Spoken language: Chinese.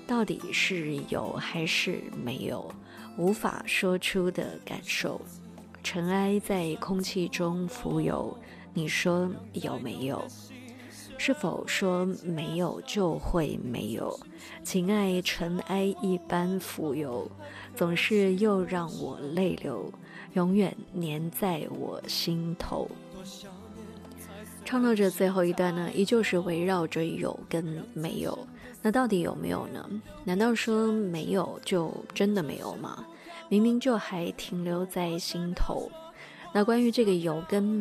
到底是有还是没有，无法说出的感受。尘埃在空气中浮游，你说有没有？是否说没有就会没有？情爱尘埃一般浮游，总是又让我泪流，永远粘在我心头。唱到这最后一段呢，依旧是围绕着有跟没有。那到底有没有呢？难道说没有就真的没有吗？明明就还停留在心头。那关于这个有跟